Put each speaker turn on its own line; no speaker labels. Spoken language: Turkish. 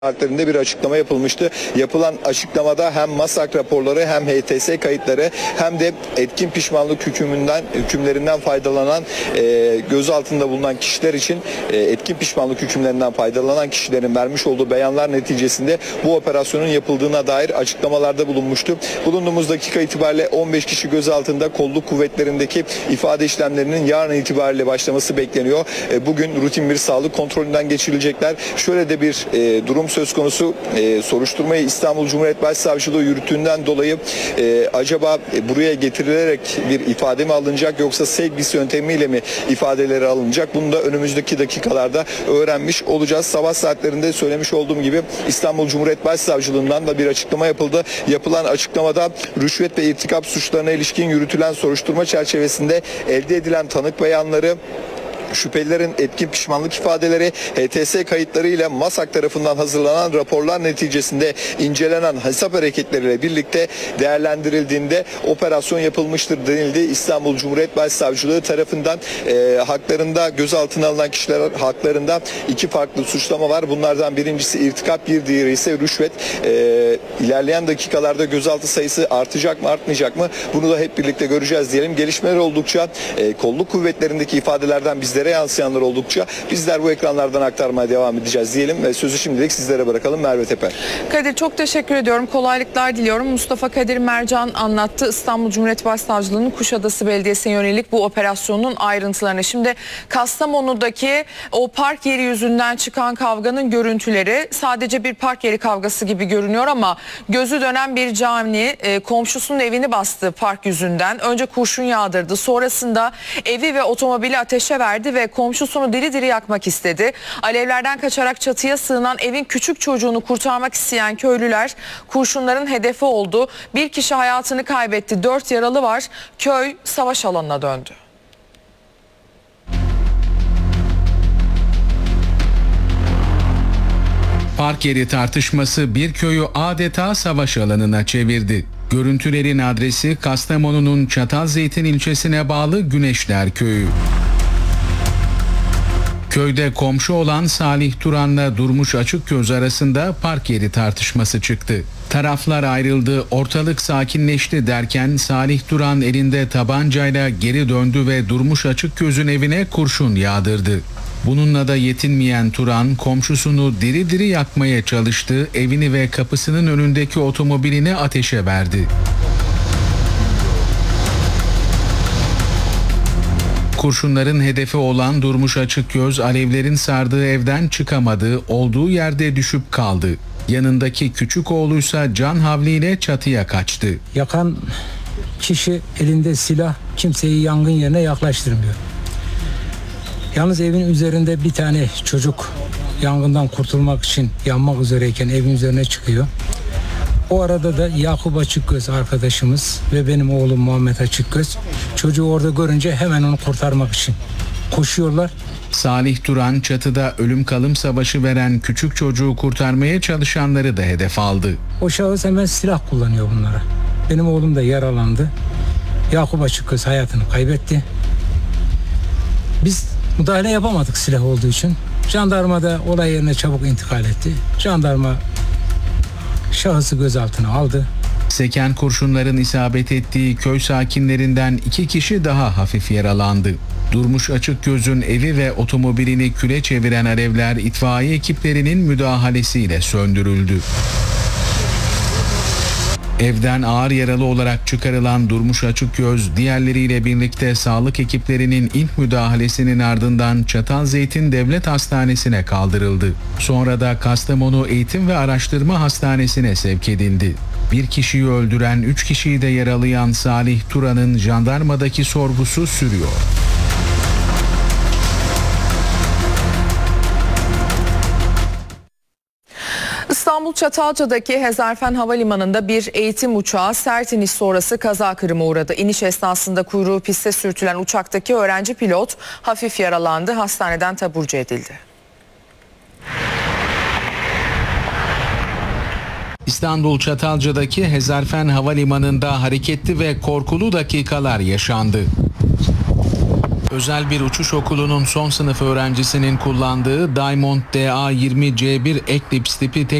saatlerinde bir açıklama yapılmıştı. Yapılan açıklamada hem MASAK raporları hem HTS kayıtları hem de etkin pişmanlık hükümlerinden faydalanan gözaltında bulunan kişiler için etkin pişmanlık hükümlerinden faydalanan kişilerin vermiş olduğu beyanlar neticesinde bu operasyonun yapıldığına dair açıklamalarda bulunmuştu. Bulunduğumuz dakika itibariyle 15 kişi gözaltında, kolluk kuvvetlerindeki ifade işlemlerinin yarın itibariyle başlaması bekleniyor. Bugün rutin bir sağlık kontrolünden geçirilecekler. Şöyle de bir durum söz konusu. Soruşturmayı İstanbul Cumhuriyet Başsavcılığı yürüttüğünden dolayı acaba buraya getirilerek bir ifade mi alınacak yoksa sevk yöntemiyle mi ifadeleri alınacak? Bunu da önümüzdeki dakikalarda öğrenmiş olacağız. Sabah saatlerinde söylemiş olduğum gibi İstanbul Cumhuriyet Başsavcılığından da bir açıklama yapıldı. Yapılan açıklamada rüşvet ve irtikap suçlarına ilişkin yürütülen soruşturma çerçevesinde elde edilen tanık beyanları, şüphelilerin etkin pişmanlık ifadeleri, HTS kayıtları ile MASAK tarafından hazırlanan raporlar neticesinde incelenen hesap hareketleriyle birlikte değerlendirildiğinde operasyon yapılmıştır denildi. İstanbul Cumhuriyet Başsavcılığı tarafından haklarında gözaltına alınan kişiler haklarında iki farklı suçlama var. Bunlardan birincisi irtikap, bir diğeri ise rüşvet. İlerleyen dakikalarda gözaltı sayısı artacak mı artmayacak mı? Bunu da hep birlikte göreceğiz diyelim. Gelişmeler oldukça kolluk kuvvetlerindeki ifadelerden bizlere yansıyanlar oldukça bizler bu ekranlardan aktarmaya devam edeceğiz diyelim ve sözü şimdilik sizlere bırakalım. Merve Teper.
Kadir, çok teşekkür ediyorum. Kolaylıklar diliyorum. Mustafa Kadir Mercan anlattı. İstanbul Cumhuriyet Başsavcılığı'nın Kuşadası Belediyesi'ne yönelik bu operasyonun ayrıntılarını. Şimdi Kastamonu'daki o park yeri yüzünden çıkan kavganın görüntüleri sadece bir park yeri kavgası gibi görünüyor ama gözü dönen bir cani komşusunun evini bastı park yüzünden. Önce kurşun yağdırdı. Sonrasında evi ve otomobili ateşe verdi ve komşusunu diri diri yakmak istedi. Alevlerden kaçarak çatıya sığınan evin küçük çocuğunu kurtarmak isteyen köylüler kurşunların hedefi oldu. Bir kişi hayatını kaybetti. 4 yaralı var. Köy savaş alanına döndü.
Park yeri tartışması bir köyü adeta savaş alanına çevirdi. Görüntülerin adresi Kastamonu'nun Çatalzeytin ilçesine bağlı Güneşler Köyü. Köyde komşu olan Salih Turan'la Durmuş Açıkgöz arasında park yeri tartışması çıktı. Taraflar ayrıldı, ortalık sakinleşti derken Salih Turan elinde tabancayla geri döndü ve Durmuş Açıkgöz'ün evine kurşun yağdırdı. Bununla da yetinmeyen Turan komşusunu diri diri yakmaya çalıştı, evini ve kapısının önündeki otomobilini ateşe verdi. Kurşunların hedefi olan Durmuş Açıkgöz alevlerin sardığı evden çıkamadı, olduğu yerde düşüp kaldı. Yanındaki küçük oğluysa can havliyle çatıya kaçtı.
Yakan kişi elinde silah, kimseyi yangın yerine yaklaştırmıyor. Yalnız evin üzerinde bir tane çocuk yangından kurtulmak için yanmak üzereyken evin üzerine çıkıyor. O arada da Yakup Açıkgöz arkadaşımız ve benim oğlum Muhammed Açıkgöz çocuğu orada görünce hemen onu kurtarmak için koşuyorlar.
Salih Turan çatıda ölüm kalım savaşı veren küçük çocuğu kurtarmaya çalışanları da hedef aldı.
O şahıs hemen silah kullanıyor bunlara. Benim oğlum da yaralandı. Yakup Açıkgöz hayatını kaybetti. Biz müdahale yapamadık silah olduğu için. Jandarma da olay yerine çabuk intikal etti. Jandarma şahısı gözaltına aldı.
Seken kurşunların isabet ettiği köy sakinlerinden 2 kişi daha hafif yaralandı. Durmuş Açıkgöz'ün evi ve otomobilini küle çeviren alevler itfaiye ekiplerinin müdahalesiyle söndürüldü. Evden ağır yaralı olarak çıkarılan Durmuş Açıkgöz diğerleriyle birlikte sağlık ekiplerinin ilk müdahalesinin ardından Çatalzeytin Devlet Hastanesi'ne kaldırıldı. Sonra da Kastamonu Eğitim ve Araştırma Hastanesi'ne sevk edildi. Bir kişiyi öldüren 3 kişiyi de yaralayan Salih Turan'ın jandarmadaki sorgusu sürüyor.
İstanbul Çatalca'daki Hezarfen Havalimanı'nda bir eğitim uçağı sert iniş sonrası kaza kırıma uğradı. İniş esnasında kuyruğu piste sürtülen uçaktaki öğrenci pilot hafif yaralandı, hastaneden taburcu edildi.
İstanbul Çatalca'daki Hezarfen Havalimanı'nda hareketli ve korkulu dakikalar yaşandı. Özel bir uçuş okulunun son sınıf öğrencisinin kullandığı Diamond DA-20C1 Eclipse tipi